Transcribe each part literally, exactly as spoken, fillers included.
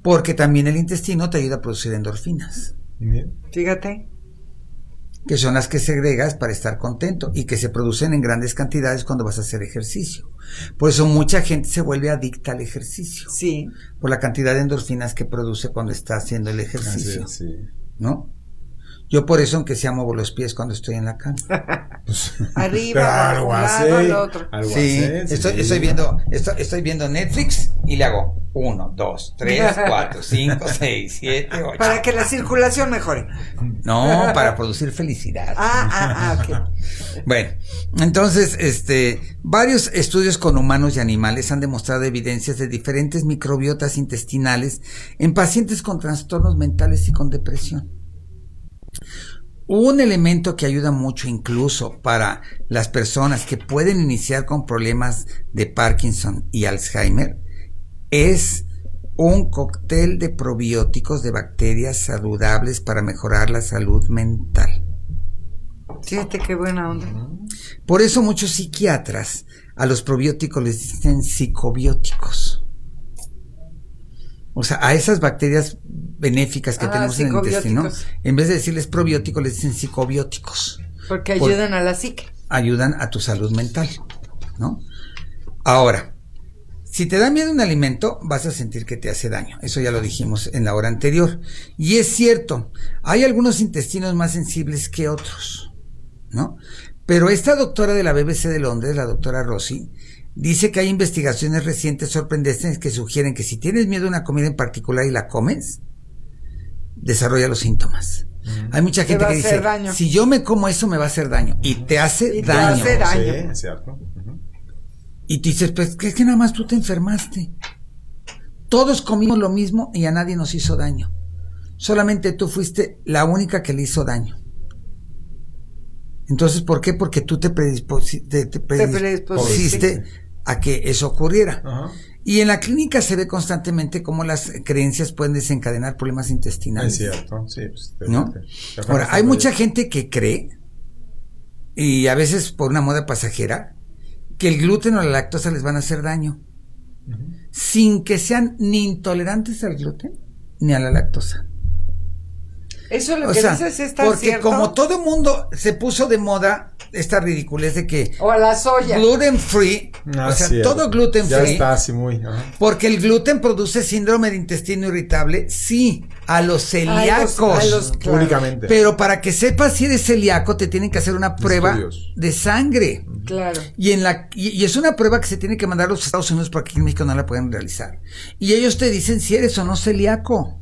Porque también el intestino te ayuda a producir endorfinas. Bien. Fíjate. Que son las que segregas para estar contento y que se producen en grandes cantidades cuando vas a hacer ejercicio. Por eso mucha gente se vuelve adicta al ejercicio. Sí. Por la cantidad de endorfinas que produce cuando está haciendo el ejercicio. Así es, sí. ¿No? Yo por eso, aunque sea, muevo los pies cuando estoy en la cama. Arriba, algo al así, lado, al otro. algo Sí, así, estoy, sí. estoy viendo, estoy, estoy viendo Netflix y le hago uno, dos, tres, cuatro, cinco, seis, siete, ocho. Para que la circulación mejore. No, para producir felicidad. Ah, ah, ah, ok. Bueno, entonces, este, varios estudios con humanos y animales han demostrado evidencias de diferentes microbiotas intestinales en pacientes con trastornos mentales y con depresión. Un elemento que ayuda mucho incluso para las personas que pueden iniciar con problemas de Parkinson y Alzheimer es un cóctel de probióticos de bacterias saludables para mejorar la salud mental. Fíjate qué buena onda. Por eso muchos psiquiatras a los probióticos les dicen psicobióticos. O sea, a esas bacterias benéficas que Ah, tenemos en el intestino, psicobióticos. en vez de decirles probióticos, les dicen psicobióticos. Porque Por- ayudan a la psique. Ayudan a tu salud mental, ¿no? Ahora, si te da miedo un alimento, vas a sentir que te hace daño. Eso ya lo dijimos en la hora anterior. Y es cierto, hay algunos intestinos más sensibles que otros, ¿no? Pero esta doctora de la B B C de Londres, la doctora Rossi, dice que hay investigaciones recientes sorprendentes que sugieren que si tienes miedo a una comida en particular y la comes, desarrolla los síntomas. Mm. Hay mucha gente que dice, daño. si yo me como eso me va a hacer daño. Y te hace y te daño. Hace daño. Sí, es cierto. Uh-huh. Y tú dices, pues es que nada más tú te enfermaste. Todos comimos lo mismo y a nadie nos hizo daño. Solamente tú fuiste la única que le hizo daño. Entonces, ¿por qué? Porque tú te, predisposi- te, te predispusiste a que eso ocurriera. Uh-huh. Y en la clínica se ve constantemente cómo las creencias pueden desencadenar problemas intestinales. Es cierto, sí. Pues, te, ¿no? te, te, te Ahora, hay mucha gente que cree, y a veces por una moda pasajera, que el gluten o la lactosa les van a hacer daño, uh-huh. sin que sean ni intolerantes al gluten ni a la lactosa. Eso es lo o que sea, dices es tan porque cierto. Como todo mundo se puso de moda esta ridiculez de que o a la soya gluten free, ah, o sea, cierto. todo gluten ya free. Está así muy, uh-huh. Porque el gluten produce síndrome de intestino irritable, sí, a los celíacos. A los, a los, claro. Únicamente. Pero para que sepas si eres celíaco te tienen que hacer una prueba Estudios. de sangre. Claro. Y en la y, y es una prueba que se tiene que mandar a los Estados Unidos porque aquí en México no la pueden realizar. Y ellos te dicen si eres o no celíaco.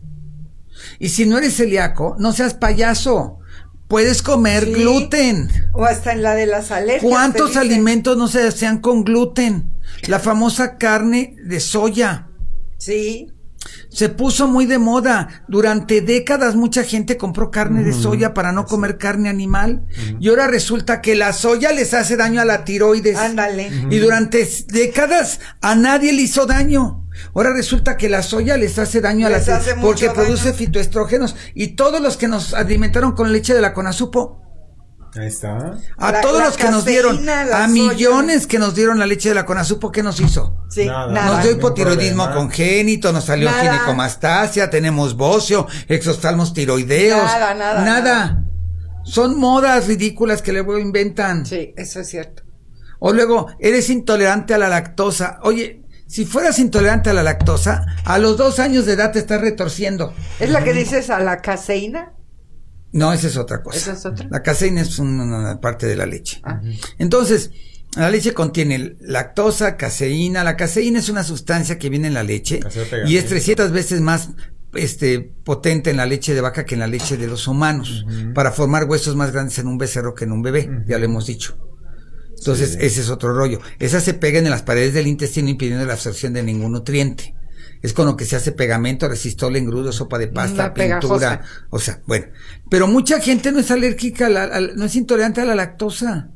Y si no eres celíaco, no seas payaso. Puedes comer sí. gluten. O hasta en la de las alergias. ¿Cuántos alimentos no se desean con gluten? La famosa carne de soya. Sí. Se puso muy de moda. Durante décadas mucha gente compró carne uh-huh. de soya para no comer carne animal. Uh-huh. Y ahora resulta que la soya les hace daño a la tiroides. Ándale. Uh-huh. Y durante décadas a nadie le hizo daño. Ahora resulta que la soya les hace daño les a la tiroides porque produce daño. Fitoestrógenos. Y todos los que nos alimentaron con leche de la Conasupo. Ahí está. A la, todos la los que nos dieron, a millones soya. que nos dieron la leche de la Conasupo, ¿qué nos hizo? Sí, nada, nada. Nos dio hipotiroidismo congénito, nos salió nada. ginecomastasia, tenemos bocio, exoftalmos tiroideos. Nada, nada, nada. Nada. Son modas ridículas que luego inventan. Sí, eso es cierto. O luego, eres intolerante a la lactosa. Oye, si fueras intolerante a la lactosa, a los dos años de edad te estás retorciendo. ¿Es la que dices a la caseína? No, esa es otra cosa. ¿Esa es otra? La caseína es una, una parte de la leche. Ah. Entonces, la leche contiene lactosa, caseína. La caseína es una sustancia que viene en la leche y es trescientas veces más este potente en la leche de vaca que en la leche de los humanos uh-huh. para formar huesos más grandes en un becerro que en un bebé, uh-huh. ya lo hemos dicho. Entonces, sí. ese es otro rollo. Esas se pegan en las paredes del intestino impidiendo la absorción de ningún nutriente. Es con lo que se hace pegamento, resistol, engrudo, sopa de pasta, la pintura, pegajosa. O sea, bueno. Pero mucha gente no es alérgica, a la, a, no es intolerante a la lactosa.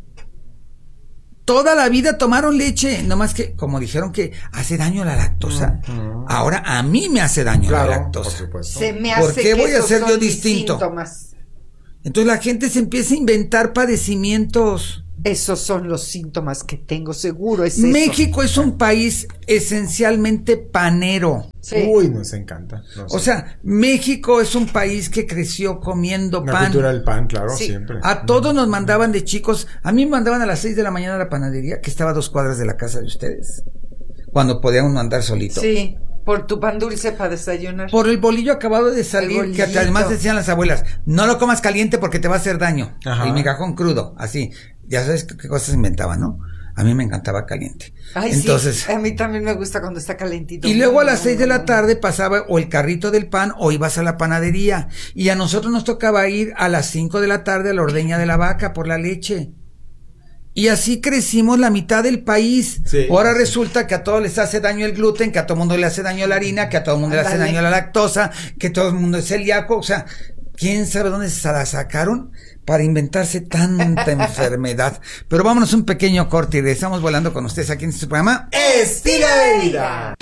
Toda la vida tomaron leche, nomás que, como dijeron que hace daño la lactosa, uh-huh. ahora a mí me hace daño claro, la lactosa. Por supuesto. Se me hace ¿Por qué que voy a hacer yo distinto? Síntomas. Entonces la gente se empieza a inventar padecimientos. Esos son los síntomas que tengo, seguro es eso. México es un país esencialmente panero. Sí. Uy, nos encanta. No sé. O sea, México es un país que creció comiendo la pan. cultura del pan, claro, Sí. siempre. A todos nos mandaban de chicos. A mí me mandaban a las seis de la mañana a la panadería, que estaba a dos cuadras de la casa de ustedes. Cuando podíamos mandar solito. Sí, por tu pan dulce para desayunar. Por el bolillo acabado de salir, El que bolillito. además decían las abuelas, no lo comas caliente porque te va a hacer daño. Ajá. El migajón crudo, así. Ya sabes qué cosas inventaban, ¿no? A mí me encantaba caliente. Ay, Entonces, sí, a mí también me gusta cuando está calentito. y luego a las seis de la tarde pasaba o el carrito del pan o ibas a la panadería. Y a nosotros nos tocaba ir a las cinco de la tarde a la ordeña de la vaca por la leche. Y así crecimos la mitad del país. Sí, Ahora sí. resulta que a todos les hace daño el gluten, que a todo el mundo le hace daño la harina, que a todo el mundo le hace Ándale. daño la lactosa, que todo el mundo es celíaco. O sea, ¿quién sabe dónde se la sacaron para inventarse tanta enfermedad? Pero vámonos un pequeño corte y regresamos volando con ustedes aquí en este programa. ¡Estilo de vida!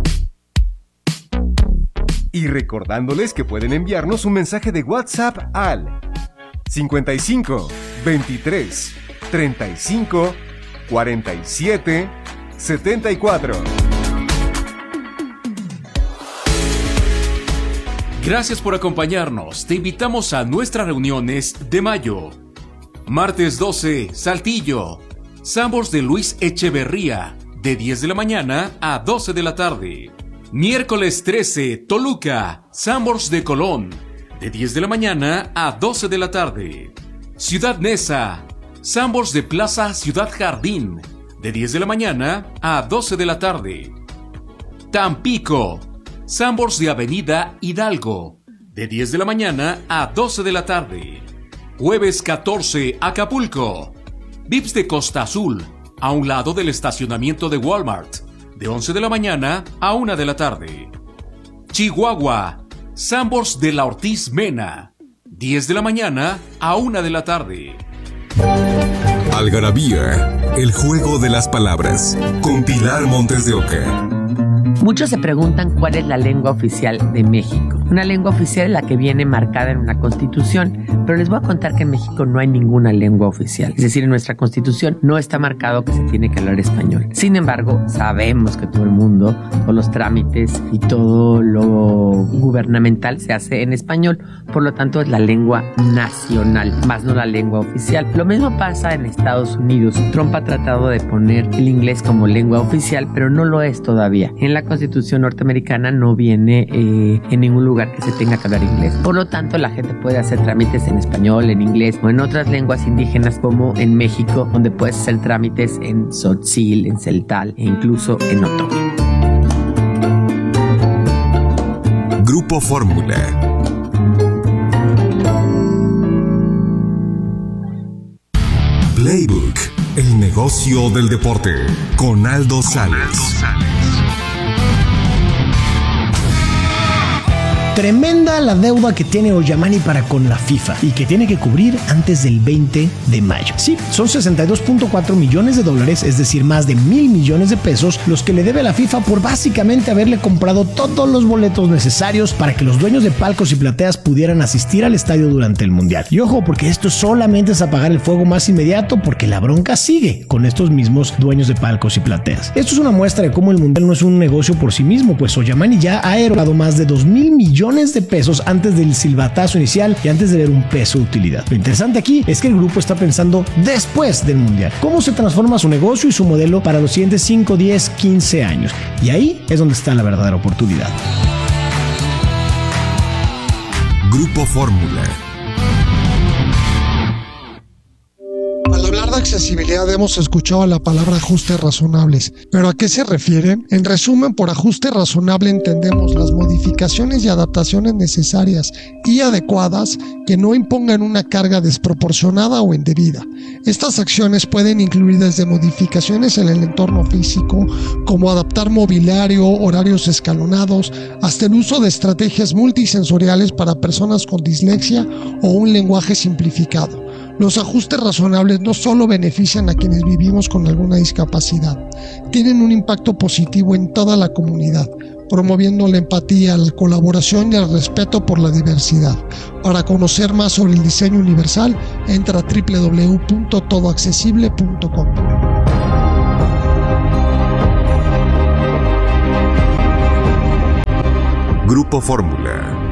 Y recordándoles que pueden enviarnos un mensaje de WhatsApp al cincuenta y cinco, veintitrés, treinta y cinco, cuarenta y siete, setenta y cuatro. Gracias por acompañarnos. Te invitamos a nuestras reuniones de mayo. Martes doce, Saltillo. Sambors de Luis Echeverría, de diez de la mañana a doce de la tarde. Miércoles trece, Toluca. Sambors de Colón, de diez de la mañana a doce de la tarde. Ciudad Neza. Sambors de Plaza Ciudad Jardín, de diez de la mañana a doce de la tarde. Tampico. Sambors de Avenida Hidalgo, de diez de la mañana a doce de la tarde. Jueves catorce, Acapulco. Vips de Costa Azul, a un lado del estacionamiento de Walmart, de once de la mañana a una de la tarde. Chihuahua. Sambors de la Ortiz Mena, diez de la mañana a una de la tarde. Algarabía, el juego de las palabras, con Pilar Montes de Oca. Muchos se preguntan cuál es la lengua oficial de México. Una lengua oficial es la que viene marcada en una constitución, pero les voy a contar que en México no hay ninguna lengua oficial. Es decir, en nuestra constitución no está marcado que se tiene que hablar español. Sin embargo, sabemos que todo el mundo, todos los trámites y todo lo gubernamental se hace en español. Por lo tanto, es la lengua nacional, más no la lengua oficial. Lo mismo pasa en Estados Unidos. Trump ha tratado de poner el inglés como lengua oficial, pero no lo es todavía. En la Constitución norteamericana no viene eh, en ningún lugar que se tenga que hablar inglés. Por lo tanto, la gente puede hacer trámites en español, en inglés o en otras lenguas indígenas, como en México, donde puedes hacer trámites en tzotzil, en celtal e incluso en otomí. Grupo Fórmula. Playbook, el negocio del deporte, con Aldo Sales. Tremenda la deuda que tiene Ollamani para con la FIFA y que tiene que cubrir antes del veinte de mayo. Sí, son sesenta y dos punto cuatro millones de dólares, es decir, más de mil millones de pesos, los que le debe a la FIFA por básicamente haberle comprado todos los boletos necesarios para que los dueños de palcos y plateas pudieran asistir al estadio durante el Mundial. Y ojo, porque esto solamente es apagar el fuego más inmediato, porque la bronca sigue con estos mismos dueños de palcos y plateas. Esto es una muestra de cómo el Mundial no es un negocio por sí mismo, pues Ollamani ya ha erogado más de dos mil millones de pesos antes del silbatazo inicial y antes de ver un peso de utilidad. Lo interesante aquí es que el grupo está pensando después del Mundial, cómo se transforma su negocio y su modelo para los siguientes cinco, diez, quince años. Y ahí es donde está la verdadera oportunidad. Grupo Fórmula. Al hablar de accesibilidad hemos escuchado la palabra ajustes razonables, pero ¿a qué se refiere? En resumen, por ajuste razonable entendemos las modificaciones y adaptaciones necesarias y adecuadas que no impongan una carga desproporcionada o indebida. Estas acciones pueden incluir desde modificaciones en el entorno físico, como adaptar mobiliario, horarios escalonados, hasta el uso de estrategias multisensoriales para personas con dislexia o un lenguaje simplificado. Los ajustes razonables no solo benefician a quienes vivimos con alguna discapacidad, tienen un impacto positivo en toda la comunidad, promoviendo la empatía, la colaboración y el respeto por la diversidad. Para conocer más sobre el diseño universal, entra a doble u doble u doble u punto todo accesible punto com. Grupo Fórmula.